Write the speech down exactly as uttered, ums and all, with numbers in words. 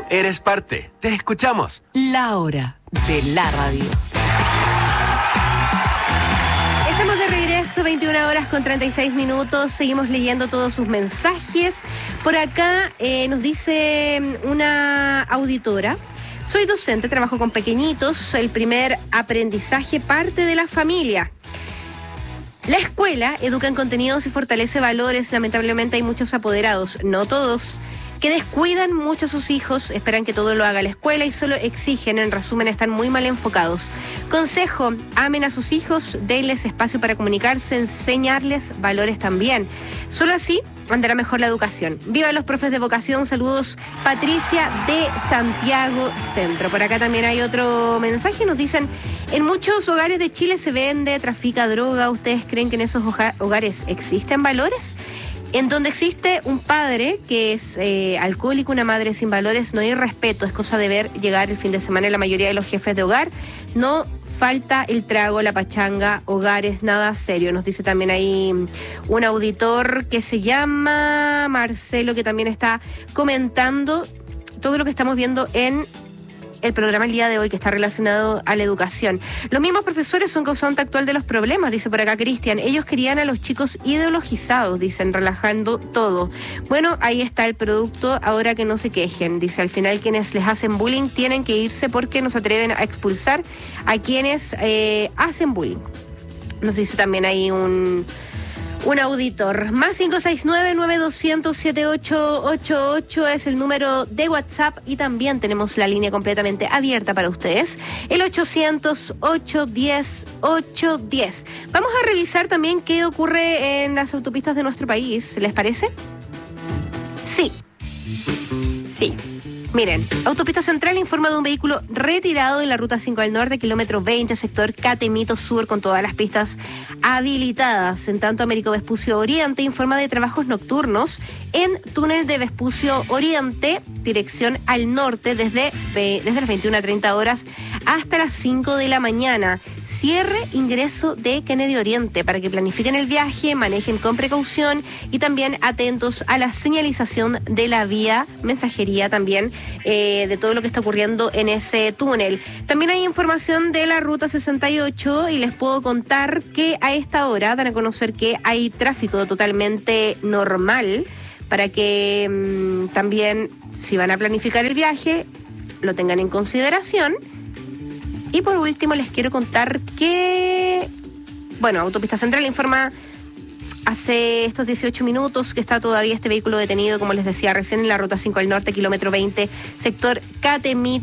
Eres parte. Te escuchamos. La hora de la radio. Estamos de regreso, veintiuna horas con treinta y seis minutos. Seguimos leyendo todos sus mensajes. Por acá eh, nos dice una auditora. Soy docente, trabajo con pequeñitos. El primer aprendizaje parte de la familia. La escuela educa en contenidos y fortalece valores. Lamentablemente hay muchos apoderados, no todos, que descuidan mucho a sus hijos, esperan que todo lo haga la escuela y solo exigen, en resumen, están muy mal enfocados. Consejo, amen a sus hijos, denles espacio para comunicarse, enseñarles valores también. Solo así andará mejor la educación. Viva los profes de vocación, saludos, Patricia de Santiago Centro. Por acá también hay otro mensaje, nos dicen, en muchos hogares de Chile se vende, trafica droga, ¿ustedes creen que en esos hogares existen valores? En donde existe un padre que es eh, alcohólico, una madre sin valores, no hay respeto, es cosa de ver llegar el fin de semana en la mayoría de los jefes de hogar, no falta el trago, la pachanga, hogares, nada serio. Nos dice también ahí un auditor que se llama Marcelo, que también está comentando todo lo que estamos viendo en el programa el día de hoy, que está relacionado a la educación. Los mismos profesores son causante actual de los problemas, dice por acá Cristian. Ellos querían a los chicos ideologizados, dicen, relajando todo. Bueno, ahí está el producto, ahora que no se quejen. Dice, al final quienes les hacen bullying tienen que irse porque no se atreven a expulsar a quienes eh, hacen bullying. Nos dice también ahí un... Un auditor. Más cinco seis nueve, nueve dos cero cero, siete ocho ocho ocho es el número de WhatsApp y también tenemos la línea completamente abierta para ustedes. El ochocientos, ochocientos diez, ochocientos diez. Vamos a revisar también qué ocurre en las autopistas de nuestro país. ¿Les parece? Sí. Sí. Miren, Autopista Central informa de un vehículo retirado de la Ruta cinco al norte, kilómetro veinte, sector Catemito Sur, con todas las pistas habilitadas. En tanto, Américo Vespucio Oriente informa de trabajos nocturnos en túnel de Vespucio Oriente, dirección al norte, desde, desde las veintiuna a treinta horas hasta las cinco de la mañana. Cierre ingreso de Kennedy Oriente para que planifiquen el viaje, manejen con precaución y también atentos a la señalización de la vía, mensajería también, eh, de todo lo que está ocurriendo en ese túnel. También hay información de la Ruta sesenta y ocho y les puedo contar que a esta hora dan a conocer que hay tráfico totalmente normal para que mmm, también, si van a planificar el viaje, lo tengan en consideración. Y por último les quiero contar que, bueno, Autopista Central informa hace estos dieciocho minutos que está todavía este vehículo detenido, como les decía recién, en la Ruta cinco al norte, kilómetro veinte, sector Catemito.